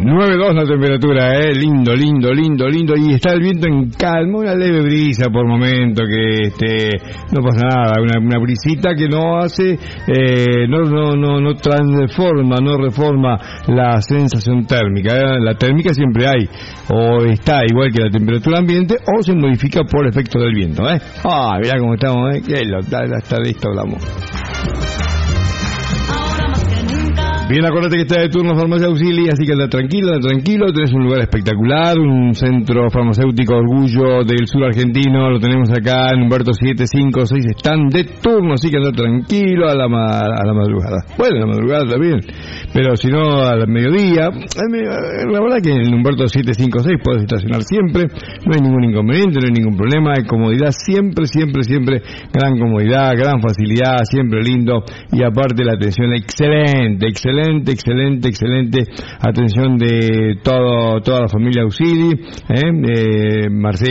9.2 la temperatura, lindo, y está el viento en calma, una leve brisa por momento que no pasa nada, una brisita que no hace, no transforma, no reforma la sensación térmica, la térmica siempre hay, o está igual que la temperatura ambiente, o se modifica por efecto del viento, mirá cómo estamos, hasta de esto hablamos. Bien, acuérdate que está de turno Farmacia Auxili, así que anda tranquilo, tenés un lugar espectacular, un centro farmacéutico orgullo del sur argentino, lo tenemos acá en Humberto 756, están de turno, así que anda tranquilo a la madrugada. Bueno, a la madrugada también, pero si no al mediodía, la verdad que en Humberto 756 puedes estacionar siempre, no hay ningún inconveniente, no hay ningún problema, hay comodidad siempre, gran comodidad, gran facilidad, siempre lindo, y aparte la atención excelente atención de toda la familia Auxili, Marcelo,